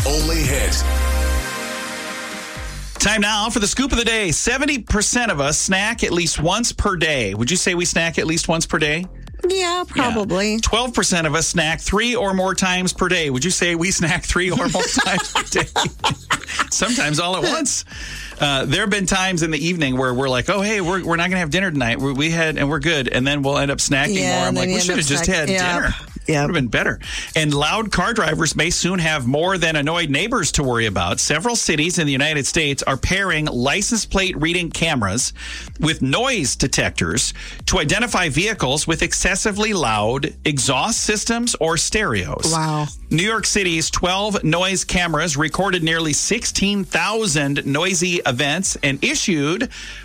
only hit. Time now for the scoop of the day. 70% of us snack at least once per day. Would you say we snack at least once per day? Yeah, probably. 12% of us snack 3 or more times per day. Would you say we snack 3 or more times per day? Sometimes all at once. There have been times in the evening where we're like, oh, hey, we're not going to have dinner tonight. We're good. And then we'll end up snacking more. I'm like, we should have just had dinner. Yeah. Would have been better. And loud car drivers may soon have more than annoyed neighbors to worry about. Several cities in the United States are pairing license plate reading cameras with noise detectors to identify vehicles with excessively loud exhaust systems or stereos. Wow. New York City's 12 noise cameras recorded nearly 16,000 noisy events and issued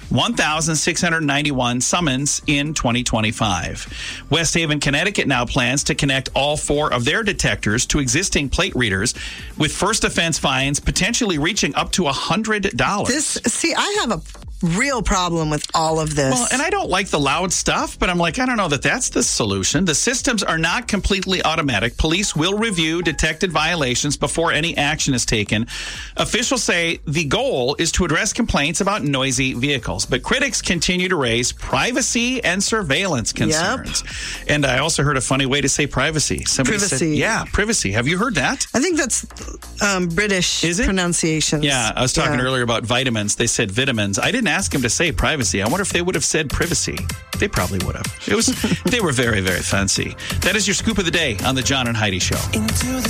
1,691 summons in 2025. West Haven, Connecticut now plans to connect all 4 of their detectors to existing plate readers with first offense fines potentially reaching up to $100. I have a real problem with all of this. Well, and I don't like the loud stuff, but I'm like, I don't know that that's the solution. The systems are not completely automatic. Police will review detected violations before any action is taken. Officials say the goal is to address complaints about noisy vehicles, but critics continue to raise privacy and surveillance concerns. Yep. And I also heard a funny way to say privacy. Somebody privacy. said, privacy. Have you heard that? I think that's British pronunciation. Yeah, I was talking earlier about vitamins. They said vitamins. I didn't ask them to say privacy. I wonder if they would have said privacy. They probably would have. They were very, very fancy. That is your scoop of the day on the John and Heidi Show.